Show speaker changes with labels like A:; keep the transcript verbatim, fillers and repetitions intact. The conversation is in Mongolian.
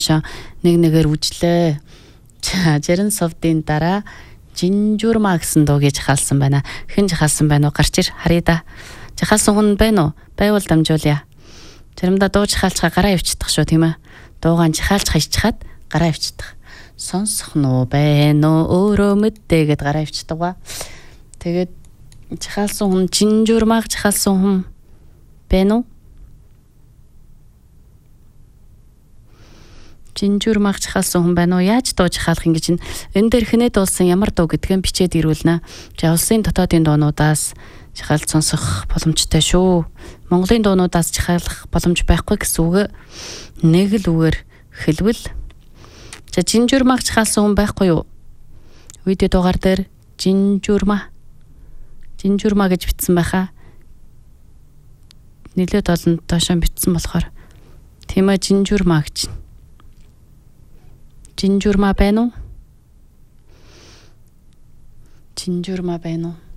A: нэг нэгээр үжлээ. Жирэн совдын дараа жинжүрмаа гэсэн дуу гэж хаалсан байна. Хэн жахалсан байна уу? Гарч ир харъя да. Жахалсан хүн байна уу? Байвал дамжуулъя. Заримдаа дуу жахаалчгаа гараа явчихдаг шүү тийм ээ. Дуугаан жахаалч хайчхаад гараа явчихдаг. Сонсох нуу байна уу? Өөрөө мэдээ гэд гараа явчихдаг ба. Тэгээд жахаалсан хүн жинжүрмаа жахаалсан хүн байна уу? Жинжүрмаа жахаалсан хүн байна уу? Яаж дуу жахаалах юм гэж энэ дээр хинээд болсон ямар дуу гэдгээ бичээд ирүүлнэ. За улсын дотоодын дуунуудаас жахаалт сонсох боломжтой шүү. Монголын дуунуудаас жахаалах боломж байхгүй гэсэн үг. Нэг л үгээр хэлвэл за жинжүрмаа жахаалсан хүн байхгүй юу? Видео дугаар дээр жинжүрмаа жинжүрмаа гэж бичсэн байхаа. Нилээд олон доошоо бичсэн болохоор тийм ээ жинжүрмаа гэж. Жинжүрмаа байна уу? Жинжүрмаа байна уу?